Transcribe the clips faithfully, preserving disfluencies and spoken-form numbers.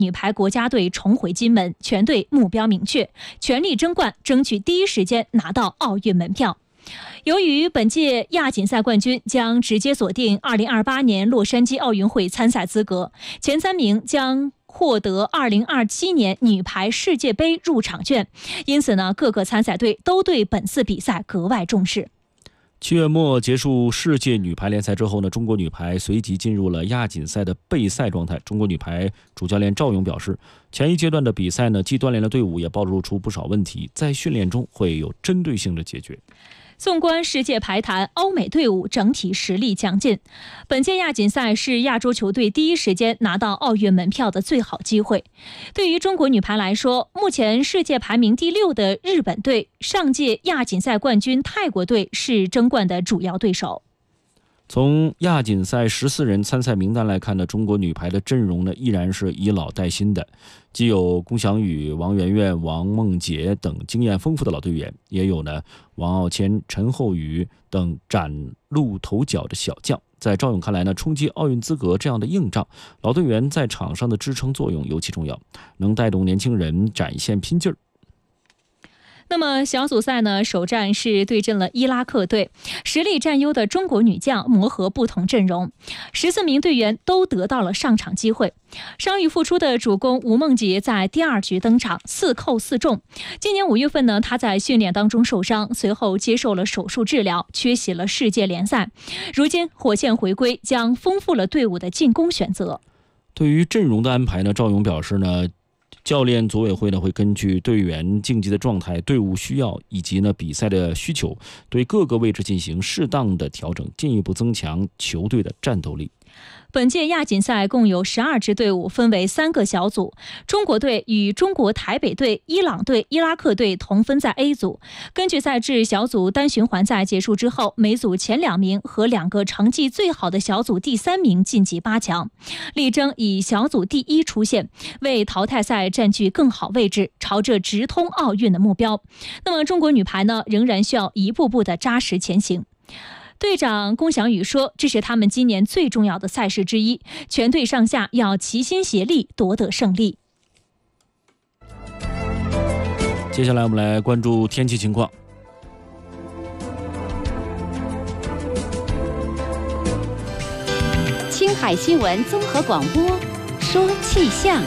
女排国家队重回金门，全队目标明确，全力争冠，争取第一时间拿到奥运门票。由于本届亚锦赛冠军将直接锁定二零二八年洛杉矶奥运会参赛资格，前三名将获得二零二七年女排世界杯入场券，因此呢，各个参赛队都对本次比赛格外重视。 七月末结束世界女排联赛之后呢，中国女排随即进入了亚锦赛的备赛状态。中国女排主教练赵勇表示，前一阶段的比赛呢，既锻炼了队伍，也暴露出不少问题，在训练中会有针对性的解决。 纵观世界排坛，欧美队伍整体实力强劲。本届亚锦赛是亚洲球队第一时间拿到奥运门票的最好机会。对于中国女排来说，目前世界排名第六的日本队、上届亚锦赛冠军泰国队是争冠的主要对手。 从亚锦赛十四人参赛名单来看呢，中国女排的阵容呢依然是以老带新的，既有龚翔宇、王媛媛、王梦洁等经验丰富的老队员，也有呢王傲谦、陈后宇等崭露头角的小将。在赵勇看来呢，冲击奥运资格这样的硬仗，老队员在场上的支撑作用尤其重要，能带动年轻人展现拼劲儿。 那么小组赛呢，首战是对阵了伊拉克队，实力占优的中国女将磨合不同阵容，十四名队员都得到了上场机会。伤愈复出的主攻吴梦洁在第二局登场，四扣四中。今年五月份呢，她在训练当中受伤，随后接受了手术治疗，缺席了世界联赛。如今火线回归，将丰富了队伍的进攻选择。 对于阵容的安排呢，赵勇表示呢，教练组委会呢会根据队员竞技的状态、队伍需要以及呢比赛的需求，对各个位置进行适当的调整，进一步增强球队的战斗力。 本届亚锦赛共有十二支队伍，分为三个小组。中国队与中国台北队、伊朗队、伊拉克队同分在 A 组。根据赛制，小组单循环赛结束之后，每组前两名和两个成绩最好的小组第三名晋级八强，力争以小组第一出线，为淘汰赛占据更好位置，朝着直通奥运的目标。那么中国女排呢，仍然需要一步步的扎实前行。队长龚翔宇说，这是他们今年最重要的赛事之一，全队上下要齐心协力夺得胜利。 接下来我们来关注天气情况。 青海新闻综合广播说气象。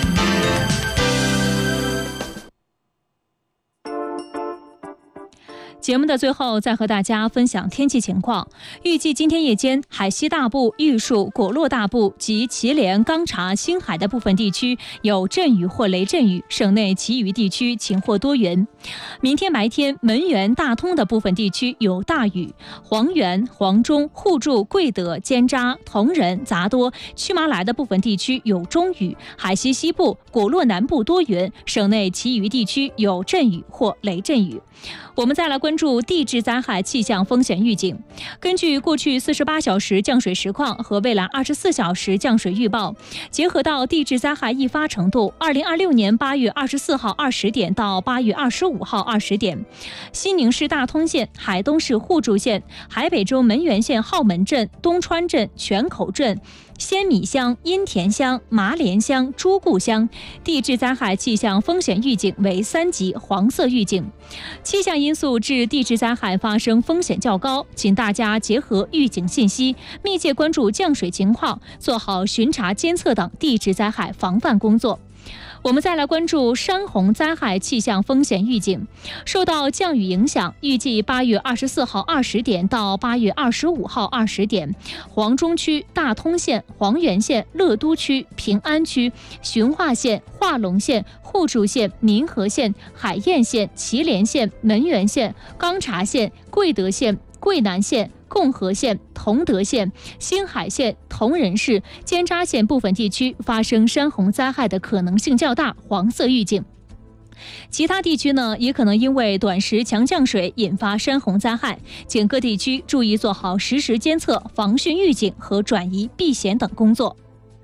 节目的最后，再和大家分享天气情况。预计今天夜间，海西大部、玉树、果洛大部及祁连、钢察、青海的部分地区有阵雨或雷阵雨，省内其余地区晴或多云。明天白天，门源、大通的部分地区有大雨，黄原、黄中、互助、贵德、尖扎、同仁、杂多、曲麻来的部分地区有中雨，海西西部、果洛南部多云，省内其余地区有阵雨或雷阵雨。我们再来关注地质灾害气象风险预警。根据过去四十八小时降水实况和未来二十四小时降水预报，结合到地质灾害易发程度，二零二六年八月二十四号二十点到八月二十五号二十点，西宁市大通县、海东市互助县、海北州门源县浩门镇、东川镇、泉口镇、仙米乡、阴田乡、麻莲乡、朱固乡地质灾害气象风险预警为三级黄色预警。气象因素致地质灾害发生风险较高，请大家结合预警信息，密切关注降水情况，做好巡查监测等地质灾害防范工作。我们再来关注山洪灾害气象风险预警。受到降雨影响，预计八月二十四号二十点到八月二十五号二十点，黄中区、大通县、黄原县、乐都区、平安区、循化县、化隆县、互助县、民和县、海晏县、祁连县、门源县、钢察县、贵德县、桂南县、共和县、同德县、兴海县、同仁市、尖扎县部分地区发生山洪灾害的可能性较大，黄色预警。其他地区呢，也可能因为短时强降水引发山洪灾害，请各地区注意做好实时监测、防汛预警和转移避险等工作。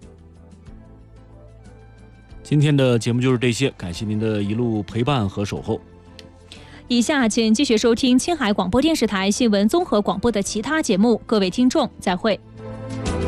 今天的节目就是这些，感谢您的一路陪伴和守候。 以下请继续收听青海广播电视台新闻综合广播的其他节目，各位听众再会。